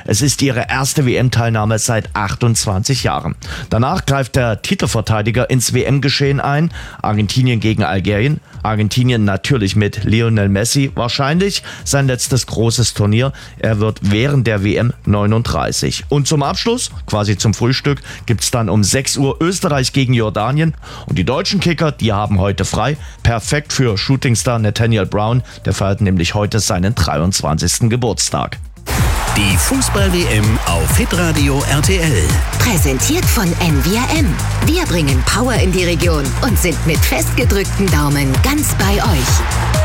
Es ist ihre erste WM-Teilnahme seit 28 Jahren. Danach greift der Titelverteidiger ins WM-Geschehen ein. Argentinien gegen Algerien. Argentinien natürlich mit Lionel Messi. Wahrscheinlich sein letztes großes Turnier. Er wird während der WM 39. Und zum Abschluss, quasi zum Frühstück, gibt's dann um 6 Uhr Österreich gegen Jordanien. Und die deutschen Kicker, die haben heute frei. Perfekt für Shootingstar Nathaniel Brown. Der feiert nämlich heute seinen 23. Geburtstag. Die Fußball-WM auf Hitradio RTL. Präsentiert von NVRM. Wir bringen Power in die Region und sind mit festgedrückten Daumen ganz bei euch.